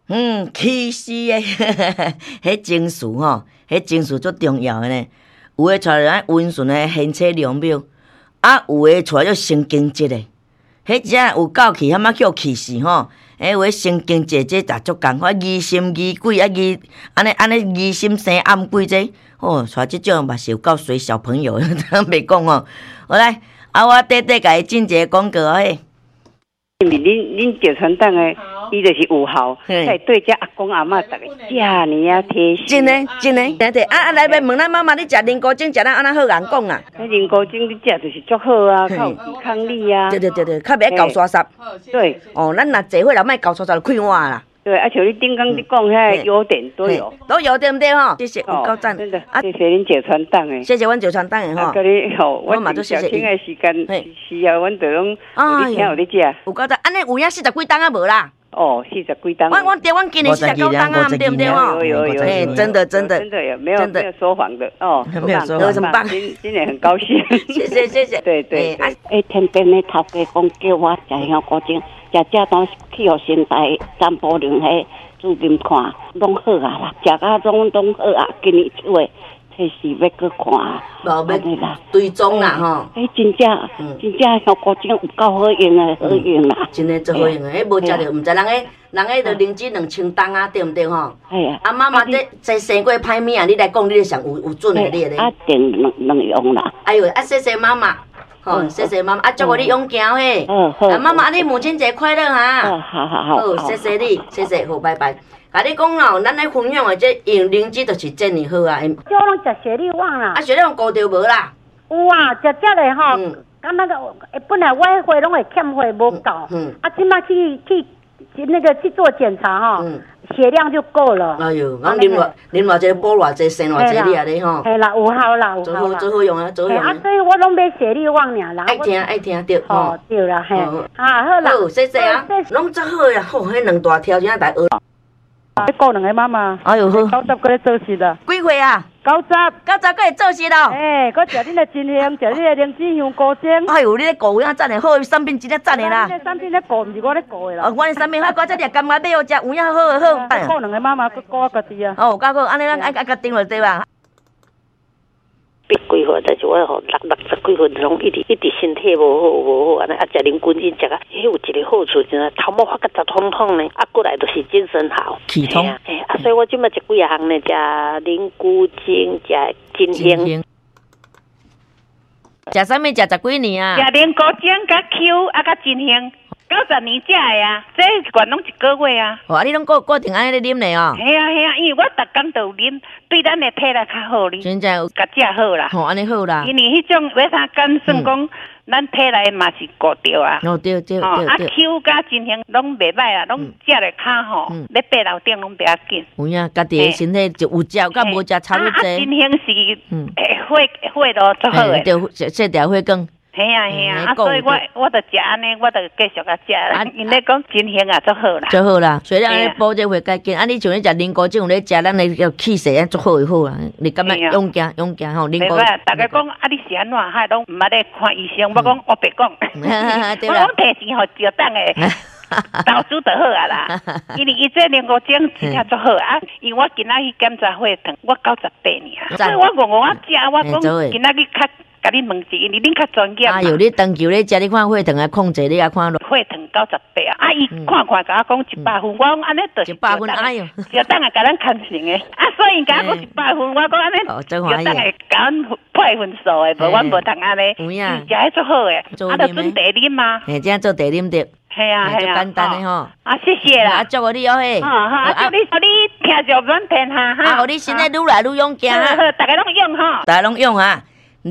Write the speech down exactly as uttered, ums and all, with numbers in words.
嗯，气死诶，迄情绪吼，迄情绪足重要诶呢。有诶带来温顺诶贤妻良母，啊有诶带咗神经质诶，迄只有够气，喊么叫气势吼？诶，有诶神经质这也足共款，疑心疑鬼啊疑，安尼安尼疑心生暗鬼这，哦，带即种嘛是有够随小朋友，当袂讲哦。好来，啊我短短甲伊进一个广告嘿。 因为恁恁石川党诶，伊就是有效，才对遮阿公阿嬷逐个遮尔啊贴心。 真诶真诶，对对，啊啊来来问咱妈妈，你食灵菇精食咱安那好人讲啊？ 迄灵菇精你食就是足好啊，较有抵抗力啊。 对对对对，较袂交沙沙。 对。 哦，咱若坐伙人莫交沙沙就开碗啦。 对，啊像你顶工你讲遐优点都有， 都有对不对吼？谢谢，有够赞。 真的，谢谢恁石川党诶。 谢谢阮石川党诶吼。 甲你吼， 我嘛都谢谢你。诶时间需要，阮就拢有你听有你食。 有够赞，安尼有影四十几档啊无啦？ 哦，四十几档。 我我对，我今年四十九档啊，对不对吼？ 有有有， 哎，真的真的真的有，没有没有说谎的哦， 没有说谎，很棒， 今今年很高兴， 谢谢谢谢。 对对， 哎，天边的头家讲叫我食香菇精，食这当去互现代三宝龙迄主任看，拢好啊啦，食到拢拢好啊，今年出诶。迄是要搁看， 无要啦，追踪啦吼。 迄真正，真正香菇精有够好用诶，好用啦。 真诶最好用诶，迄无食着毋知人诶，人诶着灵芝两千担啊，对毋对吼？ 系啊。 啊妈妈这这生过歹物啊，你来讲，你咧上有有准诶，你咧。 啊，定两两用啦。 哎呦，啊谢谢妈妈，吼，谢谢妈妈，啊祝福你勇行嘿。 嗯好。 啊妈妈，你母亲节快乐哈。 哦，好好好。 好，谢谢你，谢谢，好，拜拜。甲你讲哦，咱咧分享的这用灵芝就是真哩好啊。 叫我拢食雪莉旺啦。 啊，雪莉旺高着无啦？ 有啊，食食咧吼。嗯。敢那个，本来我迄货拢会欠货无够。嗯。啊，即摆去去那个去做检查哈，嗯，血量就够了。 哎呦，我啉偌啉偌济补偌济生偌济你啊你吼。 系啦，有效啦，有效啦。 最好最好用啊，最好用。 啊，所以我拢买雪莉旺尔啦。 爱听爱听对。 哦，对啦，嘿。啊，好啦。 好，谢谢啊。拢足好呀，好，迄两大条件来学。 你顾两个妈妈， 哎呦好， 九十个咧做事啦， 几岁啊？ 九十， 九十个会做事咯。 哎，我食恁的真香，食恁的灵芝香菇精。 哎呦，你咧顾有影赞的，好，产品真咧赞的啦。 你的产品咧顾，毋是我咧顾的啦。 哦，我的产品，我我这里干妈买好食，有影好好好。 顾两个妈妈，佮顾我家己啊。 哦，搞好，安尼咱爱爱甲订落对吧？ 八几岁，但是我吼六六十几岁，拢一直一直身体无好无好，安尼啊，食灵菇精食啊，迄有一个好处，就是头毛发甲杂通通呢，啊，过来就是精神好， 气通。 哎啊，所以我即摆食几啊项呢，食灵菇精，食金香。 食啥物？食十几年啊？ 食灵菇精甲 Q 啊，甲金香。九十年食的啊，这一罐拢一个月啊。 哦，啊，你拢固固定安尼咧啉咧哦。 系啊系啊，因为我逐工都有啉，对咱的体力较好哩。 真正有甲食好啦。 吼，安尼好啦。 因为迄种买啥干算讲，咱体内嘛是顾着啊。 哦对对对对。 啊 Q 甲金香拢袂歹啦，拢食咧较好，咧爬楼顶拢袂要紧。 有影，家己的身体就有食甲无食差不多。 啊，金香是诶血血咯足好诶。 对，色调会更。 系啊系啊，啊所以我我著食安尼，我著继续甲食啦。因咧讲金香啊，足好啦。 足好啦，所以咱咧补这会较紧。啊，你像咧食灵菇精，有咧食，咱咧要气势啊，足好会好啦。你感觉勇行勇行吼，灵菇。 大家讲啊，你是安怎？还拢毋捌咧看医生，我讲我别讲，我讲摕钱互石党诶。投资就好啊啦，因为伊这灵菇精真正足好啊。因为我今仔去检查血糖，我九十八尔，所以我戆戆啊食，我讲今仔日较。甲你问一下，因为恁较专业嘛。 哎呦，你长久咧食，你看血糖啊控制，你啊看落。 血糖九十八啊！啊，伊看看甲我讲一百分，我讲安尼就是一百分，哎呦， 就等下甲咱看成诶。啊，所以甲我讲一百分，我讲安尼，就等下甲咱配分数诶，无阮无通安尼。 有影。 食迄足好诶，啊，著准茶啉嘛。 嘿，这样做茶啉着。 系啊系啊， 简单诶吼。 啊，谢谢啦。 啊，祝福你哦嘿。 好好，啊，祝你祝你听着阮天下哈。 啊，互你身体愈来愈勇健哈。 好，大家拢用哈。 大家拢用哈。